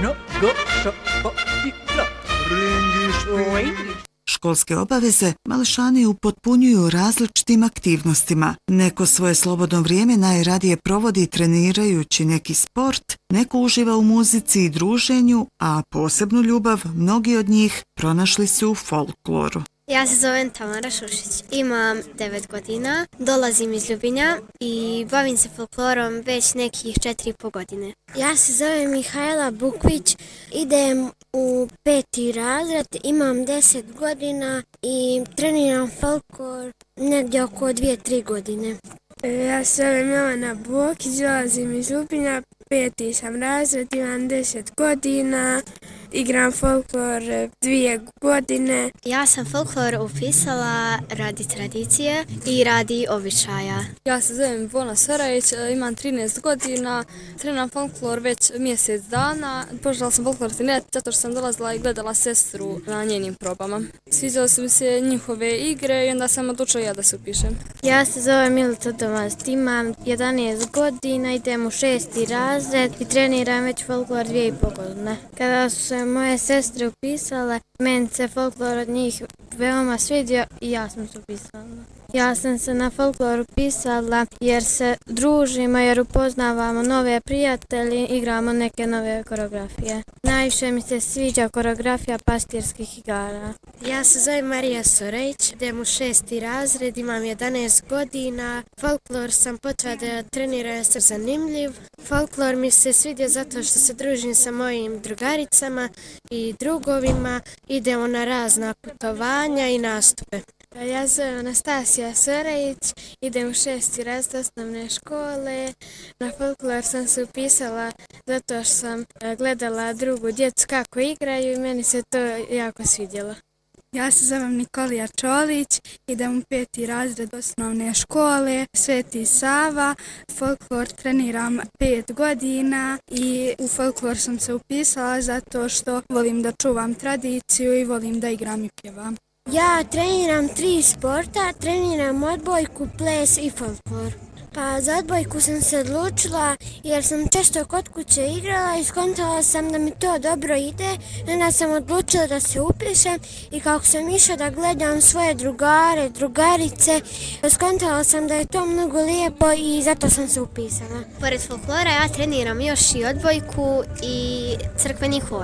Školske obaveze mališani upotpunjuju različitim aktivnostima. Neko svoje slobodno vrijeme najradije provodi trenirajući neki sport, neko uživa u muzici i druženju, a posebnu ljubav mnogi od njih pronašli su u folkloru. Ja se zovem Tamara Šušić, imam 9 godina, dolazim iz Ljubinja i bavim se folklorom već nekih 4,5 godine. Ja se zovem Mihajla Bukvić, idem u 5. razred, imam 10 godina i treniram folklor negdje oko 2-3 godine. Ja se zovem Milana Bokić, dolazim iz Ljubinja, 5. sam razred, imam 10 godina, igram folklor 2 godine. Ja sam folklor upisala radi tradicije i radi običaja. Ja se zovem Ivona Sarajić, imam 13 godina, treniram folklor već mjesec dana. Počela sam folklor trenirati zato što sam dolazila i gledala sestru na njenim probama. Sviđale su mi se njihove igre i onda sam odlučila ja da se upišem. Ja se zovem Milica Domaz, imam 11 godina, idem u 6. razred i treniram već folklor 2,5 godine. Kada su se moje sestre upisale, meni se folklor od njih veoma svidio i ja sam se upisala. Ja sam se na folklor upisala jer se družimo, jer upoznavamo nove prijatelji, igramo neke nove koreografije. Najviše mi se sviđa koreografija pastirskih igara. Ja se zovem Marija Sorejić, idem u 6. razred, imam 11 godina. Folklor sam počela da treniram jer sam zanimljiv. Folklor mi se svidio zato što se družim sa mojim drugaricama i drugovima, idemo na razna putovanja i nastupe. Ja se zovem Anastasija Sorejić, idem u 6. razred osnovne škole. Na folklor sam se upisala zato što sam gledala drugu djecu kako igraju i meni se to jako svidjelo. Ja se zovem Nikolija Čolić, idem u 5. razred osnovne škole, Sveti Sava. Folklor treniram 5 godina i u folklor sam se upisala zato što volim da čuvam tradiciju i volim da igram i pjevam. Ja treniram 3 sporta, treniram odbojku, ples i folklor. Pa za odbojku sam se odlučila jer sam često kod kuće igrala i skontala sam da mi to dobro ide. Onda sam odlučila da se upišem i kako sam išla da gledam svoje drugare, drugarice, skontala sam da je to mnogo lijepo i zato sam se upisala. Pored folklora ja treniram još i odbojku i crkveni hor.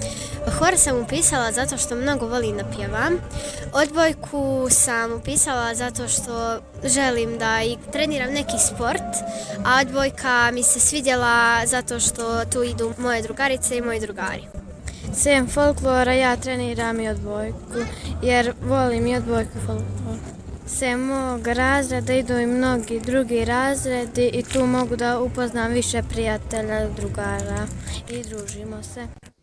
Hor sam upisala zato što mnogo volim da pjevam. Odbojku sam upisala zato što želim da i treniram neki sport, a odbojka mi se svidjela zato što tu idu moje drugarice i moji drugari. Sem folklora ja treniram i odbojku jer volim i odbojku i folklor. Sem mog razreda idu i mnogi drugi razredi i tu mogu da upoznam više prijatelja, drugara i družimo se.